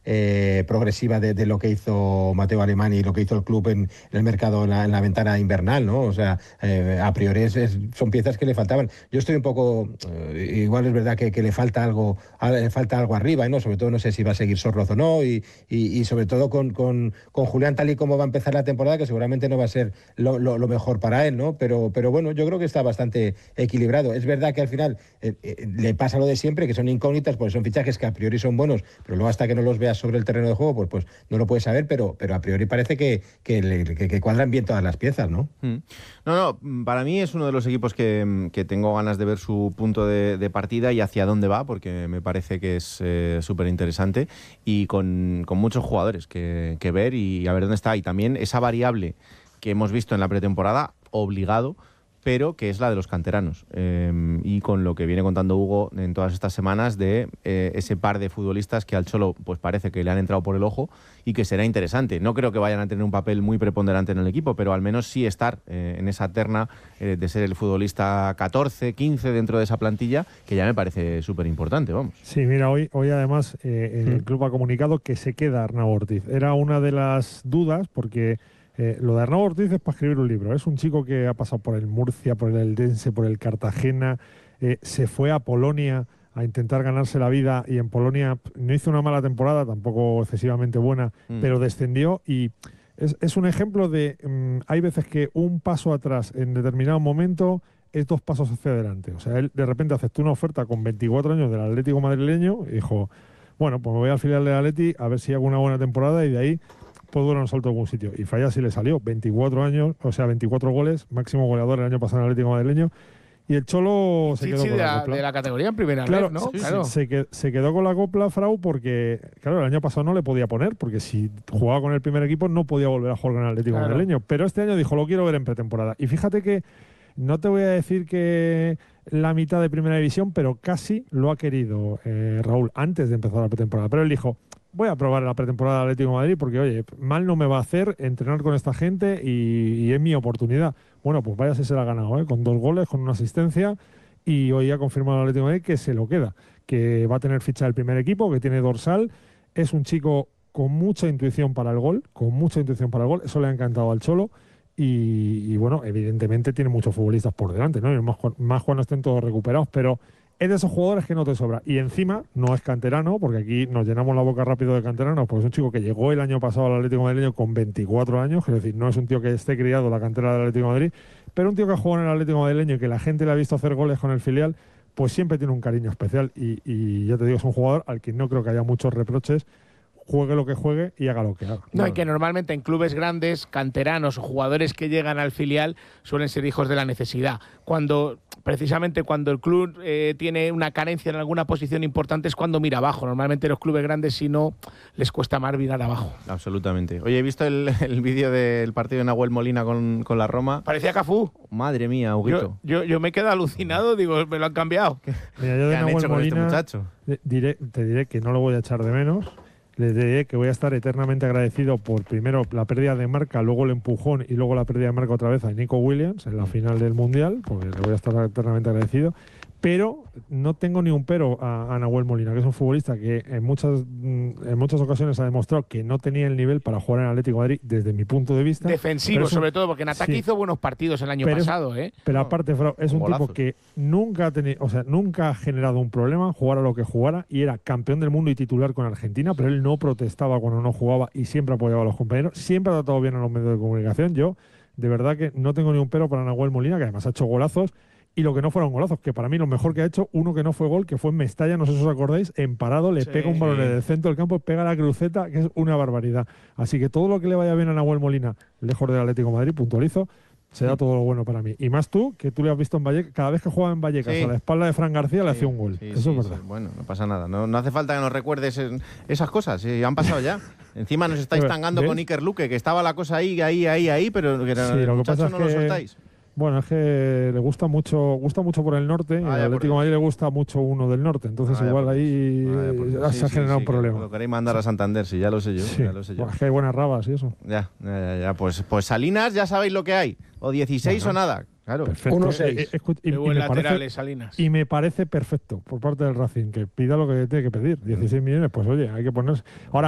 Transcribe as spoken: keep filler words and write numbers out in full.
eh, progresiva de, de lo que hizo Mateo Alemany y lo que hizo el club en, en el mercado, en la, en la ventana invernal, ¿no? O sea, eh, a priori es, es, son piezas que le faltaban. Yo estoy un poco, eh, igual es verdad que, que le falta algo, le falta algo arriba, ¿no? Sobre todo no sé si va a seguir Sorloz o no, y, y, y sobre todo con, con, con Julián, tal y como va a empezar la temporada, que seguramente no va a ser lo, lo, lo mejor para él, ¿no? Pero, pero bueno, yo creo que está bastante equilibrado. Es verdad que al final eh, eh, le pasa lo de siempre, que son incógnitas, porque son fichajes que a priori son buenos, pero luego hasta que no los veas sobre el terreno de juego, pues, pues no lo puedes saber, pero, pero a priori parece que, que, le, que, que cuadran bien todas las piezas, ¿no? Mm. No, no, para mí es uno de los equipos que, que tengo ganas de ver su punto de, de partida y hacia dónde va, porque me parece que es eh, súper interesante y con, con muchos jugadores que, que ver y a ver dónde está. Y también esa variable que hemos visto en la pretemporada, obligado, pero que es la de los canteranos. Eh, y con lo que viene contando Hugo en todas estas semanas de eh, ese par de futbolistas que al Cholo pues parece que le han entrado por el ojo y que será interesante. No creo que vayan a tener un papel muy preponderante en el equipo, pero al menos sí estar eh, en esa terna eh, de ser el futbolista catorce, quince dentro de esa plantilla, que ya me parece súper importante, vamos. Sí, mira, hoy, hoy además eh, el mm. club ha comunicado que se queda Arnau Ortiz. Era una de las dudas porque... Eh, lo de Arnau Ortiz es para escribir un libro. Es un chico que ha pasado por el Murcia, por el Eldense, por el Cartagena, eh, se fue a Polonia a intentar ganarse la vida y en Polonia no hizo una mala temporada, tampoco excesivamente buena, mm. pero descendió y es, es un ejemplo de... Um, hay veces que un paso atrás en determinado momento es dos pasos hacia adelante. O sea, él de repente aceptó una oferta con veinticuatro años del Atlético madrileño y dijo, bueno, pues me voy al filial del Atleti a ver si hago una buena temporada y de ahí puedo dar un salto a algún sitio. Y falla si le salió. veinticuatro años, o sea, veinticuatro goles, máximo goleador el año pasado en el Atlético madrileño. Y el Cholo se sí, quedó sí, con de la, la copla. de la categoría en primera claro, vez, ¿no? Sí, claro. Se, qued, se quedó con la copla, Frau, porque, claro, el año pasado no le podía poner, porque si jugaba con el primer equipo no podía volver a jugar con el Atlético claro. madrileño. Pero este año dijo, lo quiero ver en pretemporada. Y fíjate que no te voy a decir que la mitad de primera división, pero casi lo ha querido eh, Raúl antes de empezar la pretemporada. Pero él dijo, voy a probar la pretemporada del Atlético de Madrid porque, oye, mal no me va a hacer entrenar con esta gente y, y es mi oportunidad. Bueno, pues vaya si se la ha ganado, ¿eh? Con dos goles, con una asistencia y hoy ha confirmado el Atlético de Madrid que se lo queda, que va a tener ficha del primer equipo, que tiene dorsal. Es un chico con mucha intuición para el gol, con mucha intuición para el gol. Eso le ha encantado al Cholo. Y, y bueno, evidentemente tiene muchos futbolistas por delante, ¿no? Y más, más cuando estén todos recuperados, pero es de esos jugadores que no te sobra. Y encima no es canterano, porque aquí nos llenamos la boca rápido de canteranos, porque es un chico que llegó el año pasado al Atlético madrileño con veinticuatro años, es decir, no es un tío que esté criado en la cantera del Atlético de Madrid, pero un tío que ha jugado en el Atlético madrileño y que la gente le ha visto hacer goles con el filial, pues siempre tiene un cariño especial. Y, y ya te digo, es un jugador al que no creo que haya muchos reproches, juegue lo que juegue y haga lo que haga. No, y que normalmente en clubes grandes, canteranos o jugadores que llegan al filial suelen ser hijos de la necesidad. Cuando, precisamente cuando el club eh, tiene una carencia en alguna posición importante es cuando mira abajo. Normalmente los clubes grandes, si no, les cuesta más mirar abajo. Absolutamente. Oye, he visto el, el vídeo del partido de Nahuel Molina con, con la Roma. Parecía Cafú. Madre mía, Huguito. Yo, yo, yo me quedo alucinado, digo, me lo han cambiado. Mira, yo de ¿Qué han Nahuel hecho con Molina, este muchacho? Diré, te diré que no lo voy a echar de menos. Les diré que voy a estar eternamente agradecido por primero la pérdida de marca, luego el empujón y luego la pérdida de marca otra vez a Nico Williams en la final del Mundial, porque le voy a estar eternamente agradecido. Pero no tengo ni un pero a, a Nahuel Molina, que es un futbolista que en muchas, en muchas ocasiones ha demostrado que no tenía el nivel para jugar en el Atlético de Madrid desde mi punto de vista. Defensivo, un, sobre todo, porque en ataque sí. hizo buenos partidos el año pero pasado. Es, ¿eh? Pero aparte, Frau, es un golazos. tipo que nunca ha, tenido, o sea, nunca ha generado un problema, jugara lo que jugara, y era campeón del mundo y titular con Argentina, pero él no protestaba cuando no jugaba y siempre apoyaba a los compañeros, siempre ha tratado bien a los medios de comunicación. Yo, de verdad que no tengo ni un pero para Nahuel Molina, que además ha hecho golazos. Y lo que no fueron golazos, que para mí lo mejor que ha hecho, uno que no fue gol, que fue en Mestalla, no sé si os acordáis, en parado, le sí, pega un balón sí. del centro del campo, pega la cruceta, que es una barbaridad. Así que todo lo que le vaya bien a Nahuel Molina, lejos del Atlético de Madrid, puntualizo, será sí. todo lo bueno para mí. Y más tú, que tú le has visto en Vallecas, cada vez que juega en Vallecas sí. a la espalda de Fran García, sí. le hacía un gol. Sí, Eso sí, es verdad. Sí. Bueno, no pasa nada. No, no hace falta que nos recuerdes esas cosas, sí, han pasado ya. Encima nos estáis tangando con Iker Luque, que estaba la cosa ahí, ahí, ahí, ahí, pero que sí, lo que pasa es no que... lo soltáis. Bueno, es que le gusta mucho gusta mucho por el norte, ah, y al Atlético de Madrid le gusta mucho uno del norte, entonces ah, igual ahí ah, se ha sí, generado sí, un problema. Lo queréis mandar a Santander, sí, ya lo sé yo. Sí. Ya lo sé yo. Pues es que hay buenas rabas y eso. Ya, ya, ya, ya. Pues, pues Salinas ya sabéis lo que hay, o dieciséis bueno, o nada. Claro. Perfecto. uno seis. Eh, eh, y, y, buen me laterales, parece, Salinas. Y me parece perfecto por parte del Racing, que pida lo que tiene que pedir, dieciséis millones, pues oye, hay que ponerse. Ahora